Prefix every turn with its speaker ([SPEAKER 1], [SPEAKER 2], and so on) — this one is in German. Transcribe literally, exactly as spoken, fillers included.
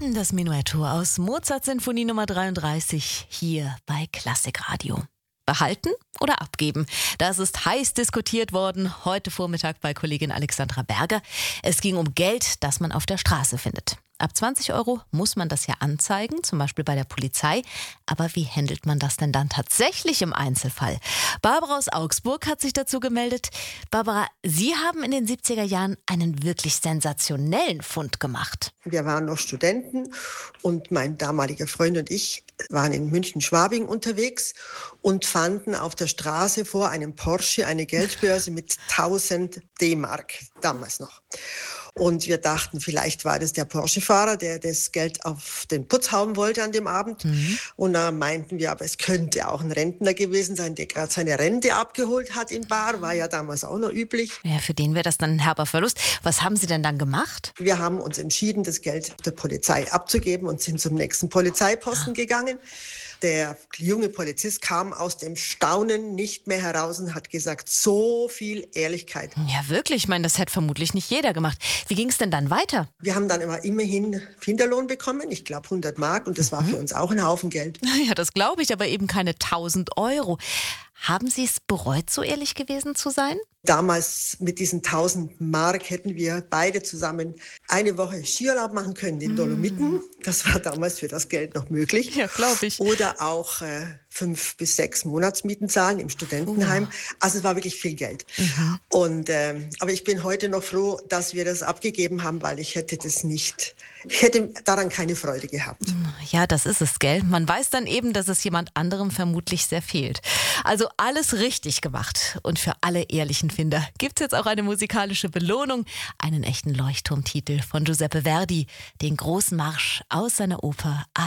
[SPEAKER 1] Das Menuetto aus Mozart Sinfonie Nummer dreiunddreißig hier bei Klassikradio. Behalten oder abgeben? Das ist heiß diskutiert worden heute Vormittag bei Kollegin Alexandra Berger. Es ging um Geld, das man auf der Straße findet. Ab zwanzig Euro muss man das ja anzeigen, zum Beispiel bei der Polizei. Aber wie handelt man das denn dann tatsächlich im Einzelfall? Barbara aus Augsburg hat sich dazu gemeldet. Barbara, Sie haben in den siebziger Jahren einen wirklich sensationellen Fund gemacht.
[SPEAKER 2] Wir waren noch Studenten und mein damaliger Freund und ich waren in München-Schwabing unterwegs und fanden auf der Straße vor einem Porsche eine Geldbörse mit tausend D-Mark, damals noch. Und wir dachten, vielleicht war das der Porsche-Fahrer, der das Geld auf den Putz hauen wollte an dem Abend. Mhm. Und da meinten wir, aber es könnte auch ein Rentner gewesen sein, der gerade seine Rente abgeholt hat in bar. War ja damals auch noch üblich.
[SPEAKER 1] Ja, für den wäre das dann ein herber Verlust. Was haben Sie denn dann gemacht?
[SPEAKER 2] Wir haben uns entschieden, das Geld der Polizei abzugeben und sind zum nächsten Polizeiposten ah. gegangen. Der junge Polizist kam aus dem Staunen nicht mehr heraus und hat gesagt, so viel Ehrlichkeit.
[SPEAKER 1] Ja, wirklich. Ich meine, das hätte vermutlich nicht jeder gemacht. Wie ging es denn dann weiter?
[SPEAKER 2] Wir haben dann immer immerhin Finderlohn bekommen, ich glaube hundert Mark, und das war mhm. für uns auch ein Haufen Geld.
[SPEAKER 1] Ja, das glaube ich, aber eben keine tausend Euro. Haben Sie es bereut, so ehrlich gewesen zu sein?
[SPEAKER 2] Damals mit diesen tausend Mark hätten wir beide zusammen eine Woche Skiurlaub machen können in den Dolomiten. Das war damals für das Geld noch möglich.
[SPEAKER 1] Ja, glaube ich.
[SPEAKER 2] Oder auch äh, fünf bis sechs Monatsmieten zahlen im Studentenheim. Oh. Also es war wirklich viel Geld. Mhm. Und, äh, aber ich bin heute noch froh, dass wir das abgegeben haben, weil ich hätte das nicht, ich hätte daran keine Freude gehabt.
[SPEAKER 1] Ja, das ist es, gell? Man weiß dann eben, dass es jemand anderem vermutlich sehr fehlt. Also alles richtig gemacht. Und für alle ehrlichen Finder gibt es jetzt auch eine musikalische Belohnung, einen echten Leuchtturmtitel von Giuseppe Verdi, den großen Marsch aus seiner Oper